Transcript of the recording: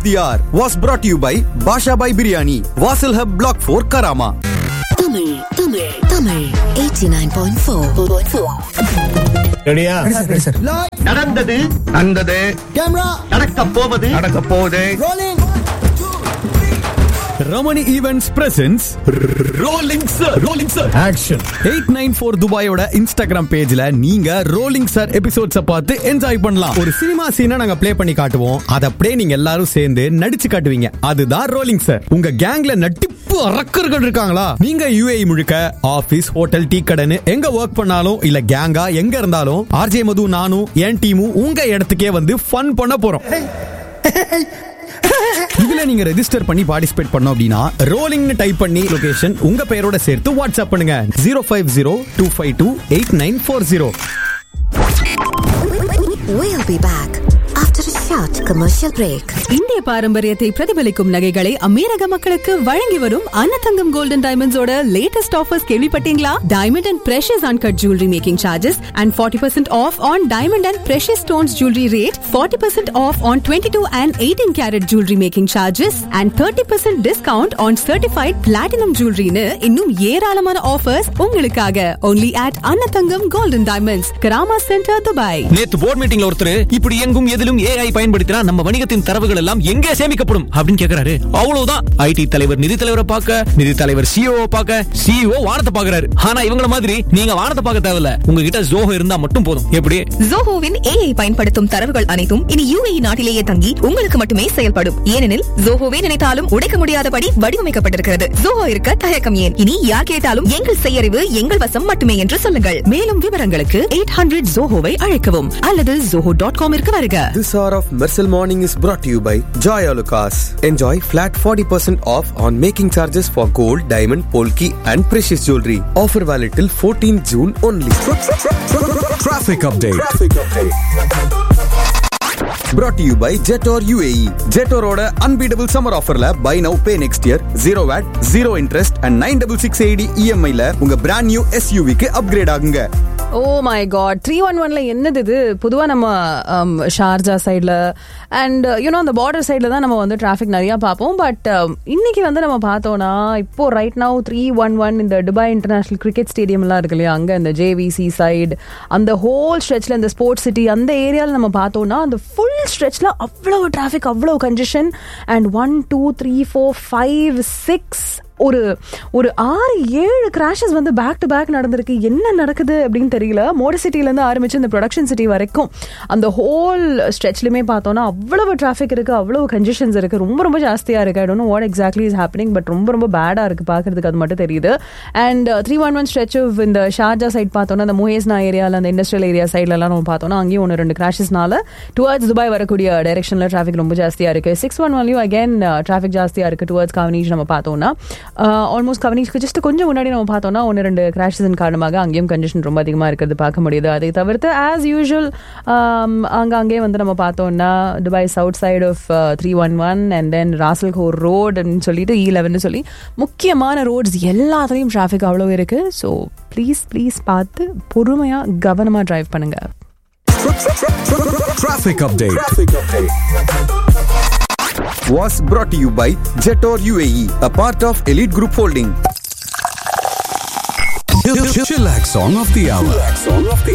The hour was brought to you by Basha Bhai Biryani, Vasil Hub Block 4, Karama. Tamil 89.4. ரெடியா? நடந்தது camera நடக்க போவது Ramani Events presents Rolling Sir action. 894 துபாயோட Instagram பேஜ்ல நீங்க rolling sir episodes பார்த்து enjoy பண்ணலாம். ஒரு சினிமா சீனை நாங்க ப்ளே பண்ணி காட்டுவோம். அத அப்படியே நீங்க எல்லாரும் சேர்ந்து நடிச்சு காட்டுவீங்க. அதுதான் ரோலிங் சார். உங்க கேங்ல நட்டிப்பு அரக்கர்கள் இருக்காங்களா? நீங்க UAE முழுக்க ஆபீஸ், ஹோட்டல், டீ கடைன்னு எங்க ஒர்க் பண்ணாலும் இல்ல கேங்கா எங்க இருந்தாலும் RJ மது நானும் என் டீமும் உங்க இடத்துக்கே வந்து ஃபன் பண்ண போறோம். இதுல நீங்க ரெஜிஸ்டர் பண்ணி பார்ட்டிசிபேட் பண்ணோம் அப்படின்னா ரோலிங்னு டைப் பண்ணி லொகேஷன் உங்க பெயரோட சேர்த்து வாட்ஸ்அப் பண்ணுங்க 050-252-8940. We'll be back after a short commercial break. இந்திய பாரம்பரியத்தை பிரதிபலிக்கும் நகைகளை அமீரக மக்களுக்கு வழங்கி வரும் அன்னதங்கம் கோல்டன் டைமண்ட்ஸோட லேட்டஸ்ட் ஆஃபர்ஸ் கேள்விப்பட்டீங்களா? Diamond and precious uncut jewellery making charges and 40% off on diamond and precious stones jewelry rate, 40% off on 22 and 18 carat jewelry making charges and 30% discount on certified platinum jewelry னு இன்னும் ஏராளமான offers உங்களுக்காக only at Annathangam golden diamonds, Karama centre, Dubai. நேத்து board மீட்டிங்ல ஒருத்தர் இப்படி எங்கும் எதிலும் AI பயன்படுத்தினா நம்ம வணிகத்தின் தரவுகள் எல்லாம் எங்கே சேமிக்கப்படும் அப்படின்னு கேக்குறாரு. அவ்வளவுதான், IT தலைவர் நிதி தலைவரை பார்க்க, நிதி தலைவர் CEO பார்க்க, CEO வானத்தை பார்க்கறாரு. ஆனா இவங்கள மாதிரி நீங்க வானத்தை பார்க்க தேவையில்ல. உங்ககிட்ட ஜோஹோ இருந்தா மட்டும் போதும். எப்படி? ஜோஹோவின் AI பயன்படுத்தும் தரவுகள் அனைத்தும் இனி UAE நாட்டிலேயே தங்கி உங்களுக்கு மட்டுமே செயல்படும். ஏனெனில் ஜோஹோவே நினைத்தாலும் உடைக்க முடியாதபடி வடிவமைக்கப்பட்டிருக்கிறது. ஜோஹோ இருக்க தயக்கம் ஏன்? இனி யார் கேட்டாலும் எங்கள் செயறிவு எங்கள் வசம் மட்டுமே என்று சொல்லுங்கள். மேலும் விவரங்களுக்கு 800 ஜோஹோவை அழைக்கவும் அல்லது zoho.com வருக. This hour of Mercel Morning is brought to you by Joy Alucas. Enjoy flat 40% off on making charges for gold, diamond, polki and precious jewelry. Offer valid till 14 June only. Traffic update. Brought to you by Jetor UAE. Jetoroட unbeatable summer offerல buy now pay next year 0 VAT 0 interest and 9660 EMI ல உங்க brand new SUV க்கு upgrade ஆகுங்க. Oh my God, 311ல என்னது இது? பொதுவா நம்ம Sharjah சைட்ல and அந்த பார்டர் சைட்ல தான் நம்ம வந்து டிராஃபிக் நிறைய பார்ப்போம். பட் இன்னைக்கு வந்து நம்ம பார்த்தோம்னா இப்போ ரைட் நவ் 311 இந்த துபாய் இன்டர்நேஷனல் கிரிக்கெட் ஸ்டேடியம்லாம் இருக்கு இல்லையா, அங்க இந்த JVC சைடு அந்த ஹோல் ஸ்ட்ரெச்ல இந்த ஸ்போர்ட்ஸ் சிட்டி அந்த ஏரியாவில் நம்ம பார்த்தோம்னா அந்த ஃபுல் ஸ்ட்ரெச்ல அவ்வளவு டிராஃபிக், அவ்வளவு கன்ஜெஷன். அண்ட் 1 2 3 4 5 6 ஒரு 6-7 கிராஷஸ் வந்து பேக் டு பேக் நடந்திருக்கு. என்ன நடக்குது அப்படின்னு தெரியல. மோட்டர் சிட்டிலேருந்து ஆரம்பிச்சு இந்த ப்ரொடக்ஷன் சிட்டி வரைக்கும் அந்த ஹோல் ஸ்ட்ரெச்லையுமே பார்த்தோன்னா அவ்வளவு டிராஃபிக் இருக்குது, அவ்வளவு கன்ஜெஷன்ஸ் இருக்குது, ரொம்ப ரொம்ப ஜாஸ்தியாக இருக்குது. I don't know what exactly is happening, but ரொம்ப ரொம்ப பேடாக இருக்குது பார்க்குறதுக்கு, அது மட்டும் தெரியுது. அண்ட் 311 ஸ்ட்ரெச் இந்த ஷார்ஜா சைட் பார்த்தோன்னா அந்த முஹேஸ்னா ஏரியாவில் அந்த இண்டஸ்ட்ரியல் ஏரியா சைட்லலாம் நம்ம பார்த்தோன்னா அங்கேயும் 1-2 கிராஷஸ்னால டுவர்ட்ஸ் துபாய் வரக்கூடிய டைரெக்ஷனில் டிராஃபிக் ரொம்ப ஜாஸ்தியாக இருக்குது. 611லையும் அகேன் டிராஃபிக் ஜாஸ்தியாக இருக்குது டுவர்ட்ஸ் கவனீஷ் நம்ம பார்த்தோன்னா. ஆல்மோஸ்ட் கவனிஷ்க்கு ஜஸ்ட் கொஞ்சம் முன்னாடி நம்ம பார்த்தோம்னா 1-2 கிராஷஸின் காரணமாக அங்கேயும் கன்ஜெஷன் ரொம்ப அதிகமாக இருக்கிறது பார்க்க முடியுது. அதை தவிர்த்து ஆஸ் யூஷுவல் அங்கே வந்து நம்ம பார்த்தோம்னா Dubai south side of 311 and then ராசல் core ரோடுன்னு சொல்லிட்டு E11 சொல்லி முக்கியமான ரோட்ஸ் எல்லாத்துலேயும் டிராஃபிக் அவ்வளோ இருக்குது. ஸோ ப்ளீஸ் பார்த்து பொறுமையாக கவனமாக டிரைவ் பண்ணுங்க. Traffic update was brought to you by Jetor UAE, a part of Elite Group Holding. Chillax song of the hour.